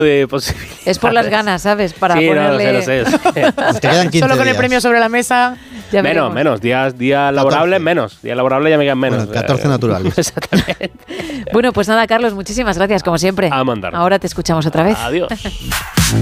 de posibilidades. Es por las ganas, ¿sabes? Para sí, ponerle... lo sé. Te quedan 15 Solo con el días. premio sobre la mesa. Ya veremos. Menos. Día laborable, menos. Día laborable ya me quedan menos. Bueno, 14 naturales. Exactamente. Bueno, pues nada, Carlos, muchísimas gracias, como siempre. A mandar. Ahora te escuchamos otra vez. Adiós.